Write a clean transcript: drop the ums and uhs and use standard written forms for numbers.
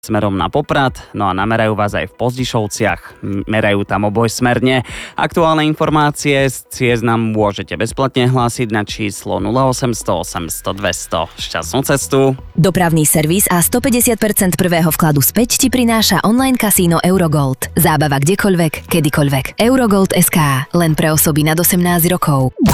smerom na Poprad, no a namerajú vás aj v Pozdišovciach. Merajú tam obojsmerne. Aktuálne informácie z ciest nám môžete bezplatne hlásiť na číslo 0800 800 200. Šťastnú cestu. Dopravný servis a 150% prvého vkladu späť ti prináša online kasíno Eurogold. Zábava kdekoľvek, kedykoľvek. Eurogold.sk. Len pre osoby nad 18 rokov.